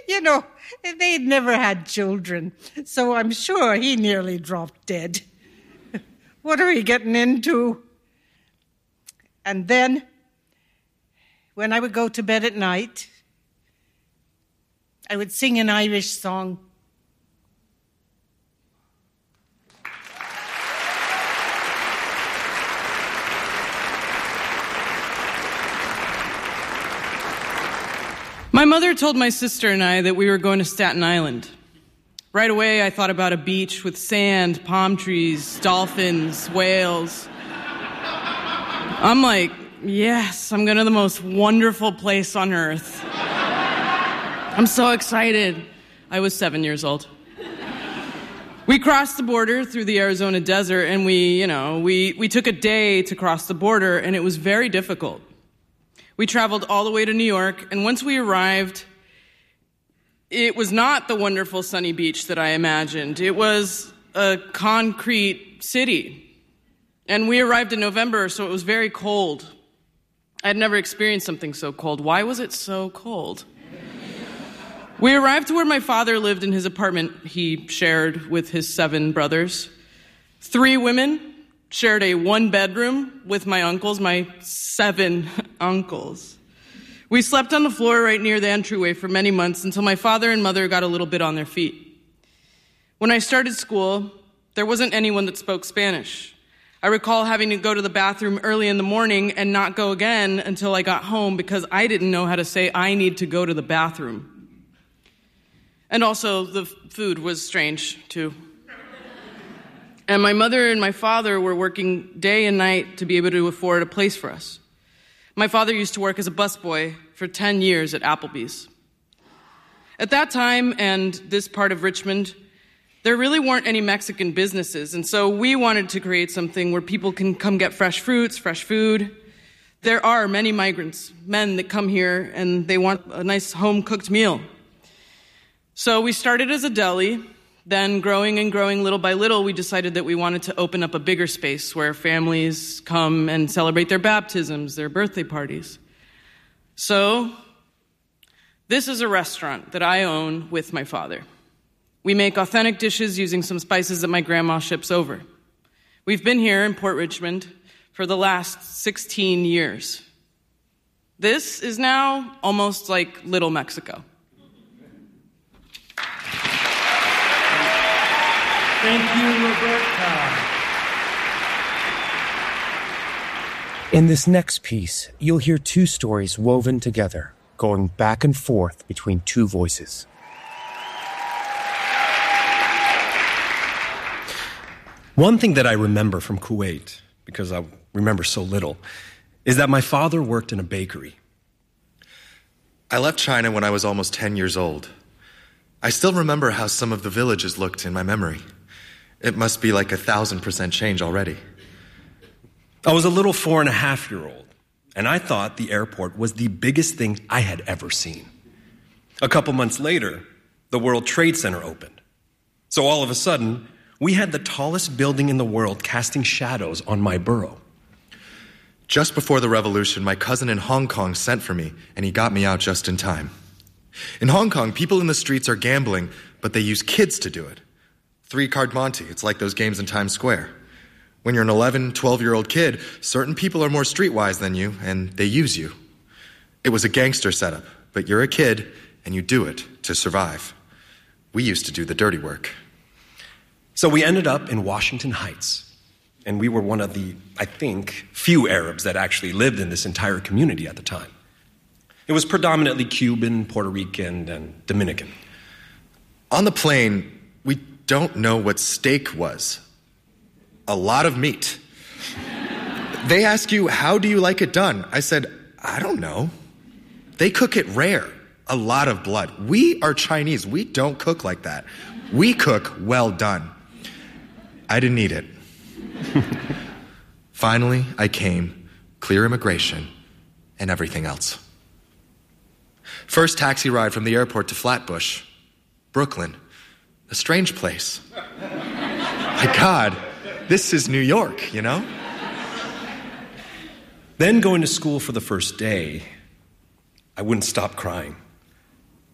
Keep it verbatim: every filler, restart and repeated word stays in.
You know, they'd never had children, so I'm sure he nearly dropped dead. What are we getting into? And then, when I would go to bed at night, I would sing an Irish song. My mother told my sister and I that we were going to Staten Island. Right away, I thought about a beach with sand, palm trees, dolphins, whales. I'm like, yes, I'm going to the most wonderful place on earth. I'm so excited. I was seven years old. We crossed the border through the Arizona desert, and we, you know, we, we took a day to cross the border, and it was very difficult. We traveled all the way to New York, and once we arrived, it was not the wonderful sunny beach that I imagined. It was a concrete city. And we arrived in November, so it was very cold. I had never experienced something so cold. Why was it so cold? We arrived to where my father lived in his apartment he shared with his seven brothers. Three women shared a one-bedroom with my uncles, my seven uncles. We slept on the floor right near the entryway for many months until my father and mother got a little bit on their feet. When I started school, there wasn't anyone that spoke Spanish. I recall having to go to the bathroom early in the morning and not go again until I got home because I didn't know how to say, I need to go to the bathroom. And also, the food was strange, too. And my mother and my father were working day and night to be able to afford a place for us. My father used to work as a busboy for ten years at Applebee's. At that time, and this part of Richmond, there really weren't any Mexican businesses, and so we wanted to create something where people can come get fresh fruits, fresh food. There are many migrants, men that come here, and they want a nice home-cooked meal. So we started as a deli. Then, growing and growing little by little, we decided that we wanted to open up a bigger space where families come and celebrate their baptisms, their birthday parties. So, this is a restaurant that I own with my father. We make authentic dishes using some spices that my grandma ships over. We've been here in Port Richmond for the last sixteen years. This is now almost like Little Mexico. Thank you, Roberta. In this next piece, you'll hear two stories woven together, going back and forth between two voices. One thing that I remember from Kuwait, because I remember so little, is that my father worked in a bakery. I left China when I was almost ten years old. I still remember how some of the villages looked in my memory. It must be like a thousand percent change already. I was a little four and a half year old, and I thought the airport was the biggest thing I had ever seen. A couple months later, the World Trade Center opened. So all of a sudden, we had the tallest building in the world casting shadows on my borough. Just before the revolution, my cousin in Hong Kong sent for me, and he got me out just in time. In Hong Kong, people in the streets are gambling, but they use kids to do it. Three-card Monte, it's like those games in Times Square. When you're an eleven, twelve-year-old kid, certain people are more streetwise than you, and they use you. It was a gangster setup, but you're a kid, and you do it to survive. We used to do the dirty work. So we ended up in Washington Heights, and we were one of the, I think, few Arabs that actually lived in this entire community at the time. It was predominantly Cuban, Puerto Rican, and Dominican. On the plane, we don't know what steak was. A lot of meat. They ask you, how do you like it done? I said, I don't know. They cook it rare. A lot of blood. We are Chinese. We don't cook like that. We cook well done. I didn't eat it. Finally, I came, clear immigration, and everything else. First taxi ride from the airport to Flatbush, Brooklyn. A strange place. My God, this is New York, you know? Then going to school for the first day, I wouldn't stop crying.